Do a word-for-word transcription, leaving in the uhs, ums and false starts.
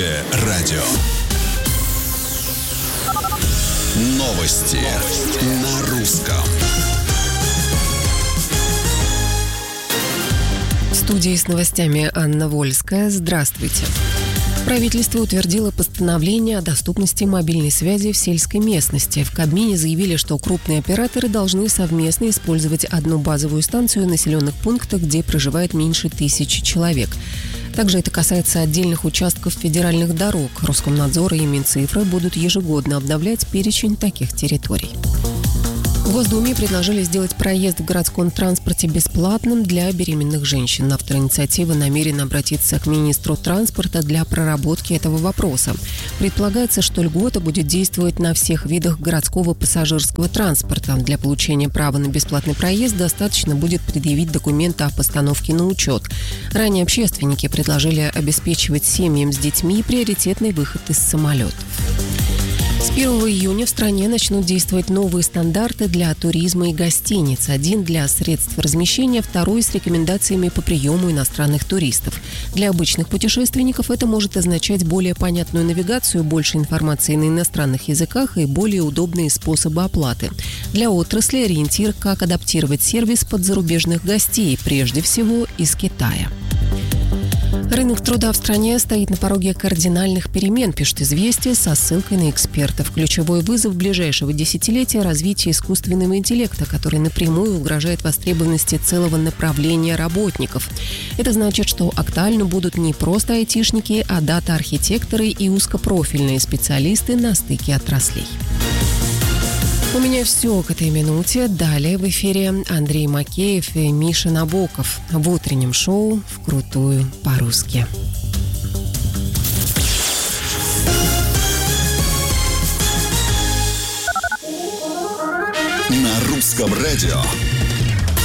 Радио. Новости на русском. В студии с новостями Анна Вольская. Здравствуйте. Правительство утвердило постановление о доступности мобильной связи в сельской местности. В Кабмине заявили, что крупные операторы должны совместно использовать одну базовую станцию в населенных пунктах, где проживает меньше тысячи человек. Также это касается отдельных участков федеральных дорог. Роскомнадзор и Минцифры будут ежегодно обновлять перечень таких территорий. В Госдуме предложили сделать проезд в городском транспорте бесплатным для беременных женщин. Автор инициативы намерен обратиться к министру транспорта для проработки этого вопроса. Предполагается, что льгота будет действовать на всех видах городского пассажирского транспорта. Для получения права на бесплатный проезд достаточно будет предъявить документы о постановке на учет. Ранее общественники предложили обеспечивать семьям с детьми приоритетный выход из самолетов. С первого июня в стране начнут действовать новые стандарты для туризма и гостиниц. Один для средств размещения, второй с рекомендациями по приему иностранных туристов. Для обычных путешественников это может означать более понятную навигацию, больше информации на иностранных языках и более удобные способы оплаты. Для отрасли ориентир, как адаптировать сервис под зарубежных гостей, прежде всего из Китая. Рынок труда в стране стоит на пороге кардинальных перемен, пишет «Известия» со ссылкой на экспертов. Ключевой вызов ближайшего десятилетия – развитие искусственного интеллекта, который напрямую угрожает востребованности целого направления работников. Это значит, что актуальны будут не просто айтишники, а дата-архитекторы и узкопрофильные специалисты на стыке отраслей. У меня все к этой минуте. Далее в эфире Андрей Макеев и Миша Набоков в утреннем шоу «Вкрутую по-русски». На русском радио